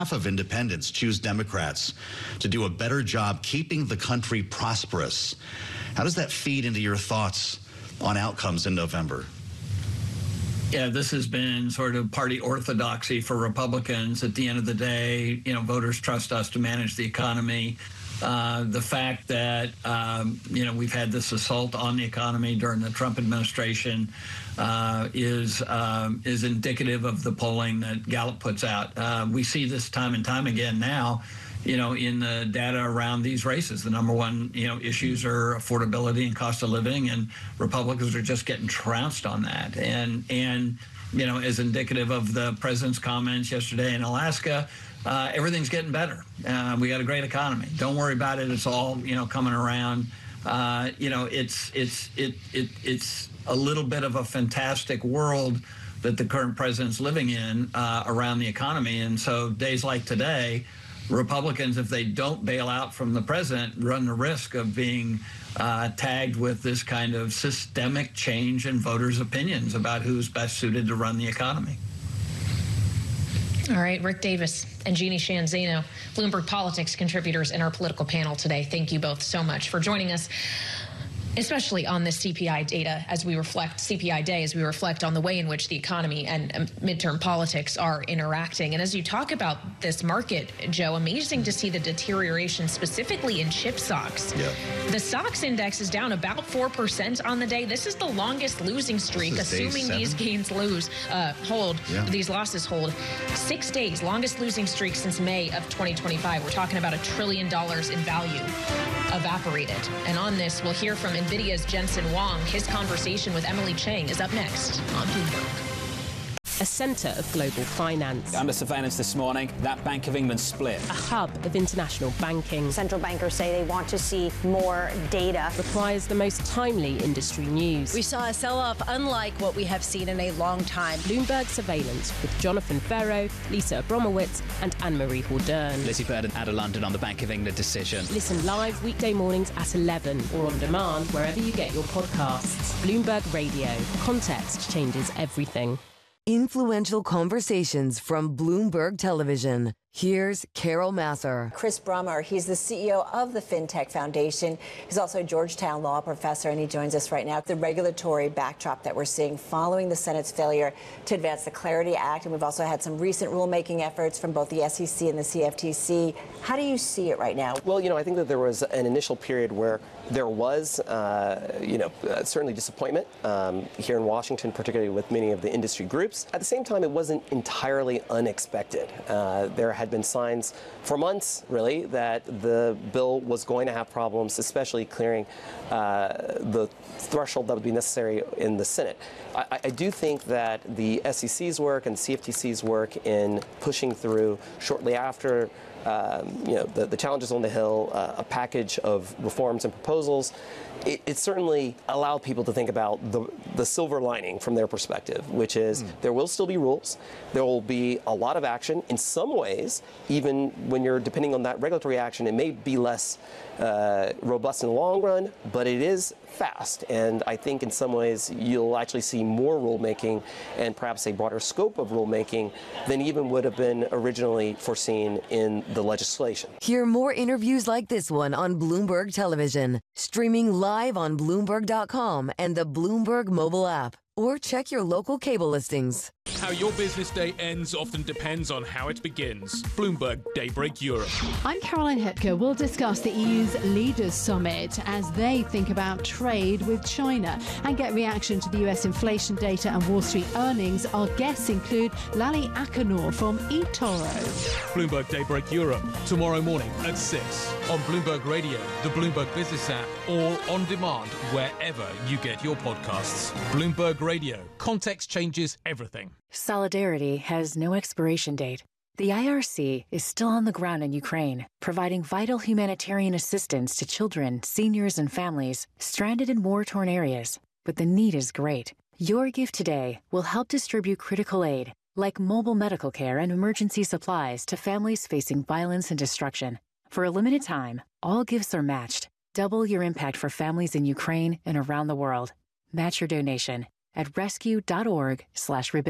Half of independents choose Democrats to do a better job keeping the country prosperous. How does that feed into your thoughts on outcomes in November? Yeah, this has been sort of party orthodoxy for Republicans. At the end of the day, voters trust us to manage the economy. The fact that, we've had this assault on the economy during the Trump administration is indicative of the polling that Gallup puts out. We see this time and time again now, in the data around these races. The number one, issues are affordability and cost of living, and Republicans are just getting trounced on that. And as indicative of the president's comments yesterday in Alaska, everything's getting better. We got a great economy. Don't worry about it. It's all, coming around. It's a little bit of a fantastic world that the current president's living in around the economy. And so days like today, Republicans, if they don't bail out from the president, run the risk of being tagged with this kind of systemic change in voters' opinions about who's best suited to run the economy. All right, Rick Davis and Jeannie Sheehan Zaino, Bloomberg Politics contributors in our political panel today. Thank you both so much for joining us, especially on this CPI data as we reflect, CPI day, as we reflect on the way in which the economy and midterm politics are interacting. And as you talk about this market, Joe, amazing to see the deterioration specifically in chip stocks. Yeah. The stocks index is down about 4% on the day. This is the longest losing streak, assuming these gains hold, these losses hold. 6 days, longest losing streak since May of 2025. We're talking about $1 trillion in value evaporated. And on this, we'll hear from NVIDIA's Jensen Huang. His conversation with Emily Chang is up next on Bloomberg. A centre of global finance. Under surveillance this morning, that Bank of England split. A hub of international banking. Central bankers say they want to see more data. Requires the most timely industry news. We saw a sell-off unlike what we have seen in a long time. Bloomberg Surveillance with Jonathan Ferro, Lisa Abromowitz and Anne-Marie Hordern. Lizzie Bird and Ada London on the Bank of England decision. Listen live weekday mornings at 11 or on demand wherever you get your podcasts. Bloomberg Radio. Context changes everything. Influential conversations from Bloomberg Television. Here's Carol Massar. Chris Brummer, he's the CEO of the FinTech Foundation. He's also a Georgetown law professor, and he joins us right now. The regulatory backdrop that we're seeing following the Senate's failure to advance the Clarity Act, and we've also had some recent rulemaking efforts from both the SEC and the CFTC. How do you see it right now? Well, I think that there was an initial period where there was, certainly disappointment here in Washington, particularly with many of the industry groups. At the same time, it wasn't entirely unexpected. There had been signs for months, really, that the bill was going to have problems, especially clearing the threshold that would be necessary in the Senate. I do think that the SEC's work and CFTC's work in pushing through shortly after the challenges on the Hill, a package of reforms and proposals, it certainly allowed people to think about the silver lining from their perspective, which is there will still be rules. There will be a lot of action. In some ways, even when you're depending on that regulatory action, it may be less robust in the long run, but it is fast. And I think in some ways you'll actually see more rulemaking and perhaps a broader scope of rulemaking than even would have been originally foreseen in the legislation. Hear more interviews like this one on Bloomberg Television, streaming live on Bloomberg.com and the Bloomberg mobile app. Or check your local cable listings. How your business day ends often depends on how it begins. Bloomberg Daybreak Europe. I'm Caroline Hepker. We'll discuss the EU's Leaders Summit as they think about trade with China and get reaction to the US inflation data and Wall Street earnings. Our guests include Lally Akinor from eToro. Bloomberg Daybreak Europe, tomorrow morning at 6 on Bloomberg Radio, the Bloomberg Business app, or on demand wherever you get your podcasts. Bloomberg Radio. Context changes everything. Solidarity has no expiration date. The IRC is still on the ground in Ukraine, providing vital humanitarian assistance to children, seniors, and families stranded in war-torn areas. But the need is great. Your gift today will help distribute critical aid, like mobile medical care and emergency supplies to families facing violence and destruction. For a limited time, all gifts are matched. Double your impact for families in Ukraine and around the world. Match your donation at rescue.org/rebuild.